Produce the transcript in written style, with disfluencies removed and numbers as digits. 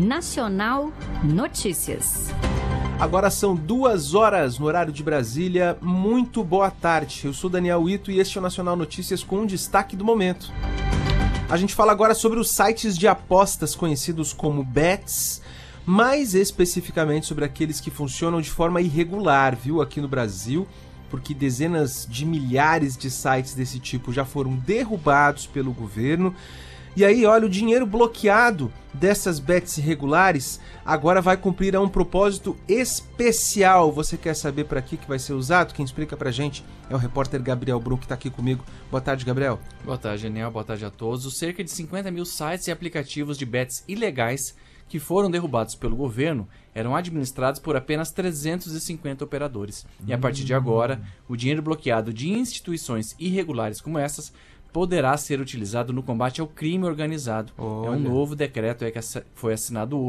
Nacional Notícias. Agora são 2 horas no horário de Brasília. Muito boa tarde. Eu sou Daniel Ito e este é o Nacional Notícias com um destaque do momento. A gente fala agora sobre os sites de apostas conhecidos como bets, mais especificamente sobre aqueles que funcionam de forma irregular, viu, aqui no Brasil, porque dezenas de milhares de sites desse tipo já foram derrubados pelo governo. E aí, olha, o dinheiro bloqueado dessas bets irregulares agora vai cumprir a um propósito especial. Você quer saber para que vai ser usado? Quem explica pra gente é o repórter Gabriel Brum, que tá aqui comigo. Boa tarde, Gabriel. Boa tarde, Daniel. Boa tarde a todos. Os cerca de 50 mil sites e aplicativos de bets ilegais que foram derrubados pelo governo eram administrados por apenas 350 operadores. E a partir de agora, o dinheiro bloqueado de instituições irregulares como essas poderá ser utilizado no combate ao crime organizado. Olha. É um novo decreto que foi assinado hoje.